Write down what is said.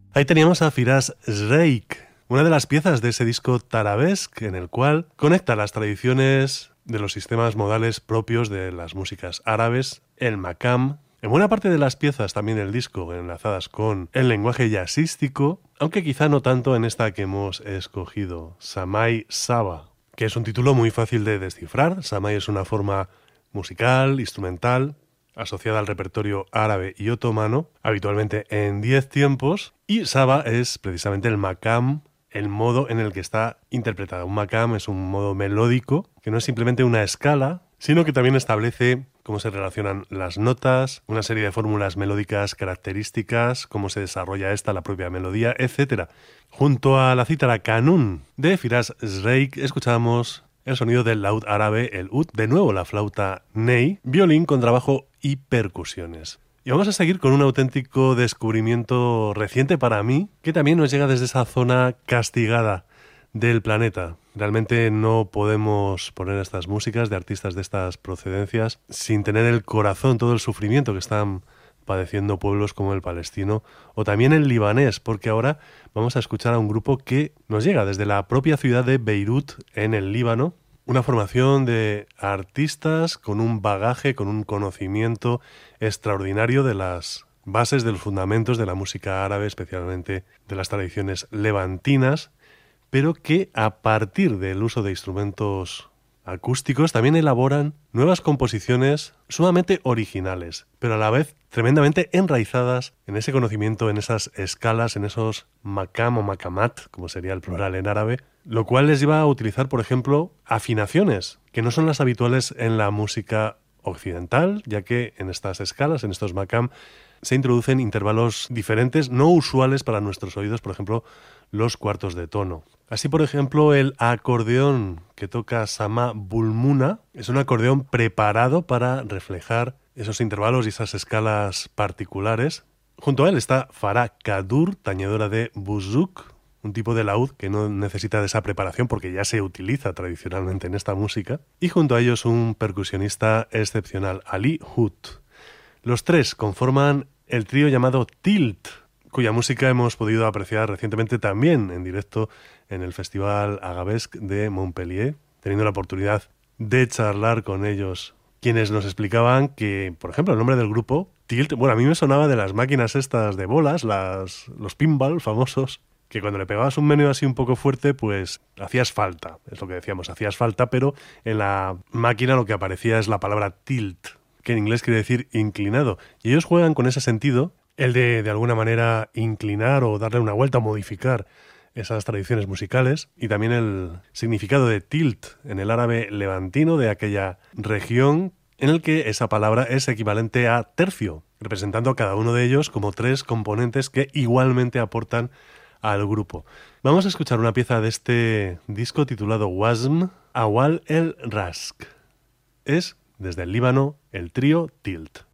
Ahí teníamos a Firas Reik, una de las piezas de ese disco Tarabesk, en el cual conecta las tradiciones de los sistemas modales propios de las músicas árabes, el makam, en buena parte de las piezas también del disco enlazadas con el lenguaje jazzístico, aunque quizá no tanto en esta que hemos escogido, Samay Saba, que es un título muy fácil de descifrar. Samay es una forma musical, instrumental, asociada al repertorio árabe y otomano, habitualmente en 10 tiempos, y Saba es precisamente el makam, el modo en el que está interpretada. Un makam es un modo melódico, que no es simplemente una escala, sino que también establece cómo se relacionan las notas, una serie de fórmulas melódicas características, cómo se desarrolla la propia melodía, etc. Junto a la cítara Kanun de Firas Reik escuchamos el sonido del laúd árabe, el ud, de nuevo la flauta ney, violín, contrabajo y percusiones. Y vamos a seguir con un auténtico descubrimiento reciente para mí, que también nos llega desde esa zona castigada del planeta. Realmente no podemos poner estas músicas de artistas de estas procedencias sin tener el corazón, todo el sufrimiento que están padeciendo pueblos como el palestino o también el libanés, porque ahora vamos a escuchar a un grupo que nos llega desde la propia ciudad de Beirut, en el Líbano, una formación de artistas con un bagaje, con un conocimiento extraordinario de las bases, de los fundamentos de la música árabe, especialmente de las tradiciones levantinas, pero que a partir del uso de instrumentos acústicos también elaboran nuevas composiciones sumamente originales, pero a la vez tremendamente enraizadas en ese conocimiento, en esas escalas, en esos makam o makamat, como sería el plural en árabe, lo cual les lleva a utilizar, por ejemplo, afinaciones, que no son las habituales en la música occidental, ya que en estas escalas, en estos makam, se introducen intervalos diferentes, no usuales para nuestros oídos, por ejemplo, los cuartos de tono. Así, por ejemplo, el acordeón que toca Sama Bulmuna es un acordeón preparado para reflejar esos intervalos y esas escalas particulares. Junto a él está Farah Kadur, tañedora de buzuk, un tipo de laúd que no necesita de esa preparación porque ya se utiliza tradicionalmente en esta música. Y junto a ellos un percusionista excepcional, Ali Hut. Los tres conforman el trío llamado Tilt, cuya música hemos podido apreciar recientemente también en directo en el Festival Agabesque de Montpellier, teniendo la oportunidad de charlar con ellos, quienes nos explicaban que, por ejemplo, el nombre del grupo, Tilt, bueno, a mí me sonaba de las máquinas estas de bolas, los pinball famosos, que cuando le pegabas un meneo así un poco fuerte, pues hacías falta, es lo que decíamos, hacías falta, pero en la máquina lo que aparecía es la palabra tilt, que en inglés quiere decir inclinado, y ellos juegan con ese sentido, el de alguna manera inclinar o darle una vuelta o modificar esas tradiciones musicales, y también el significado de tilt en el árabe levantino de aquella región, en el que esa palabra es equivalente a tercio, representando a cada uno de ellos como tres componentes que igualmente aportan al grupo. Vamos a escuchar una pieza de este disco titulado Wazm, Awal el Rask. Es, desde el Líbano, el trío Tilt.